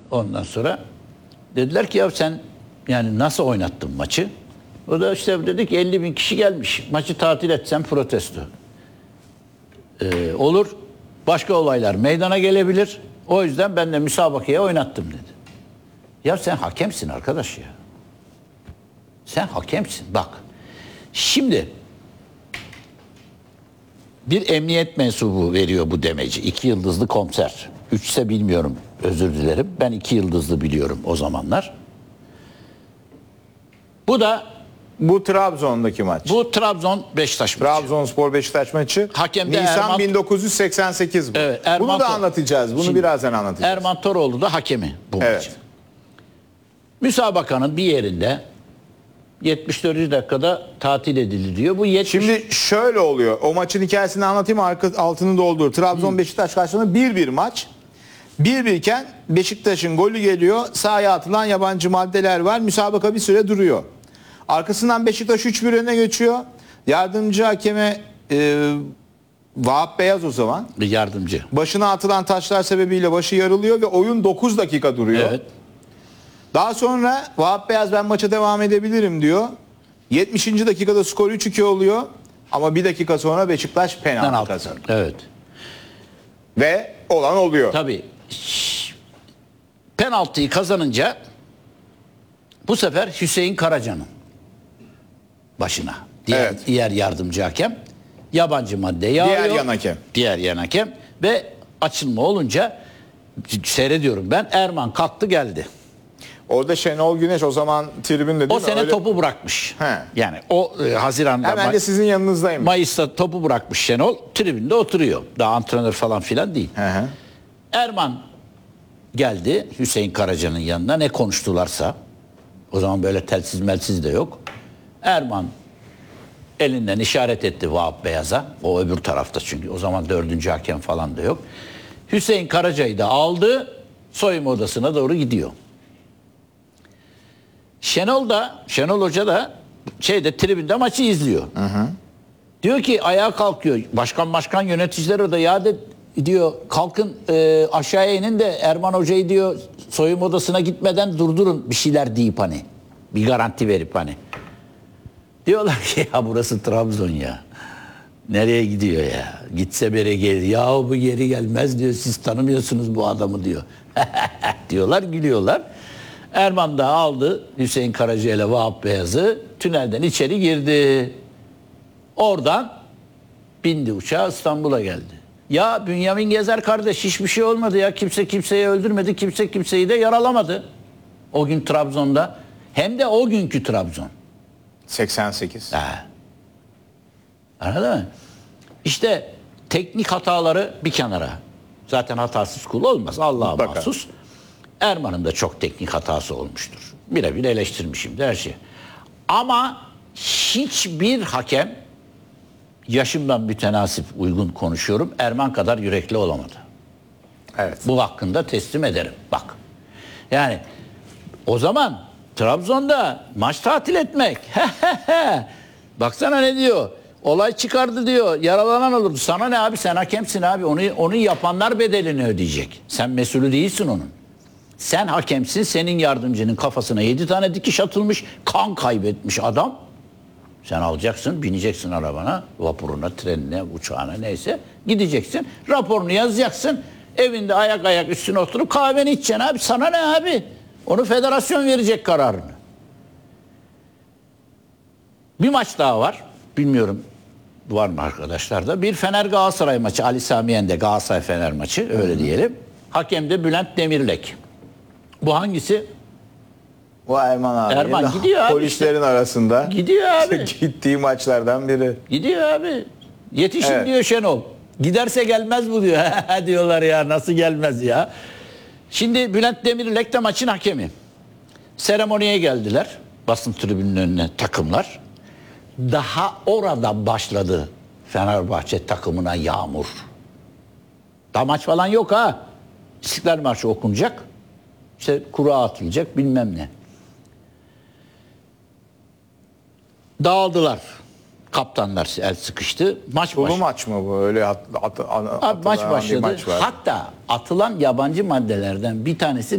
Ondan sonra dediler ki ya sen yani nasıl oynattın maçı? O da işte dedi ki 50 bin kişi gelmiş. Maçı tatil etsen protesto. Olur. Başka olaylar meydana gelebilir. O yüzden ben de müsabakaya oynattım dedi. Ya sen hakemsin arkadaş ya. Sen hakemsin. Bak. Şimdi bir emniyet mensubu veriyor bu demeci. 2 yıldızlı komiser. 3 ise bilmiyorum. Özür dilerim. Ben 2 yıldızlı biliyorum o zamanlar. Bu Trabzon'daki maç. Bu Trabzon Beşiktaş maçı. Trabzonspor Beşiktaş maçı. Hakem de Nisan 1988 bu. Evet, Bunu da anlatacağız. Bunu birazdan anlatacağız. Erman Toroğlu da hakemi bu Evet. maçın. Müsabakanın bir yerinde 74. dakikada tatil ediliyor. Bu 70... Şimdi şöyle oluyor. O maçın hikayesini anlatayım, altını doldur. Trabzon Beşiktaş karşısında 1-1 maç. 1-1 iken Beşiktaş'ın golü geliyor. Sahaya atılan yabancı maddeler var. Müsabaka bir süre duruyor. Arkasından Beşiktaş 3-1 öne geçiyor. Yardımcı hakeme Vahap Beyaz o zaman. Bir yardımcı. Başına atılan taşlar sebebiyle başı yarılıyor ve oyun 9 dakika duruyor. Evet. Daha sonra Vahap Beyaz ben maça devam edebilirim diyor. 70. dakikada skor 3-2 oluyor. Ama bir dakika sonra Beşiktaş penaltı kazanıyor. Evet. Ve olan oluyor. Tabii. Penaltıyı kazanınca bu sefer Hüseyin Karaca'nın başına. Evet. Diğer yardımcı hakem. Yabancı madde yağıyor. Diğer yan hakem. Diğer yan hakem. Ve açılma olunca seyrediyorum ben. Erman kalktı geldi. Orada Şenol Güneş o zaman tribünde değil O mi? sene Öyle... topu bırakmış. He. Yani o Haziran'da Hemen de sizin yanınızdayım. Mayıs'ta topu bırakmış Şenol. Tribünde oturuyor. Daha antrenör falan filan değil. Hı. Erman geldi Hüseyin Karaca'nın yanına, ne konuştularsa. O zaman böyle telsiz melsiz de yok. Erman elinden işaret etti Vahap Beyaz'a. O öbür tarafta çünkü. O zaman 4. hakem falan da yok. Hüseyin Karaca'yı da aldı. Soyunma odasına doğru gidiyor. Şenol Hoca da tribünde maçı izliyor. Hı. Diyor ki ayağa kalkıyor. Başkan yöneticileri de diyor kalkın aşağıya inin de Erman Hoca'yı diyor soyunma odasına gitmeden durdurun bir şeyler deyip hani. Bir garanti verip hani. Diyorlar ki ya burası Trabzon ya. Nereye gidiyor ya? Gitse bere gelir. Yahu bu geri gelmez diyor. Siz tanımıyorsunuz bu adamı diyor. Diyorlar, gülüyorlar. Erman da aldı Hüseyin Karaca ile Vahap Beyaz'ı, tünelden içeri girdi. Oradan bindi uçağa, İstanbul'a geldi. Ya Bünyamin Gezer kardeş hiçbir şey olmadı ya. Kimse kimseyi öldürmedi. Kimse kimseyi de yaralamadı. O gün Trabzon'da. Hem de o günkü Trabzon. 88. Ha. Anladın mı? İşte teknik hataları bir kenara. Zaten hatasız kul olmaz. Allah'a mahsus. Erman'ın da çok teknik hatası olmuştur. Birebir eleştirmişim de her şey. Ama hiçbir hakem, yaşımdan mütenasip uygun konuşuyorum, Erman kadar yürekli olamadı. Evet. Bu hakkında teslim ederim. Bak. Yani o zaman Trabzon'da maç tatil etmek. Baksana ne diyor? Olay çıkardı diyor. Yaralanan olurdu. Sana ne abi? Sen hakemsin abi. Onu yapanlar bedelini ödeyecek. Sen mesulü değilsin onun. Sen hakemsin. Senin yardımcının kafasına 7 tane dikiş atılmış. Kan kaybetmiş adam. Sen alacaksın, bineceksin arabana, vapuruna, trenine, uçağına neyse. Gideceksin. Raporunu yazacaksın. Evinde ayak üstüne oturup kahveni içeceksin abi. Sana ne abi? Onu federasyon verecek kararını. Bir maç daha var. Bilmiyorum var mı arkadaşlar da. Bir Fener Galatasaray maçı. Ali Sami Yen'de Galatasaray Fener maçı. Öyle diyelim. Hakem de Bülent Demirlek. Bu hangisi? O Erman abi. Erman gidiyor abi. Polislerin arasında. Gidiyor abi. Gittiği maçlardan biri. Gidiyor abi. Yetişin Evet. diyor Şenol. Giderse gelmez bu diyor. Diyorlar ya, nasıl gelmez ya. Şimdi Bülent Demirlek de maçın hakemi. Seremoniye geldiler. Basın tribününün önüne takımlar. Daha orada başladı Fenerbahçe takımına yağmur. Daha maç falan yok ha. İstiklal Marşı okunacak. İşte kura atılacak bilmem ne. Dağıldılar. Kaptanlar el sıkıştı. Maç Sulu başladı. maç mı bu? Öyle Maç başladı. maç var. Hatta atılan yabancı maddelerden bir tanesi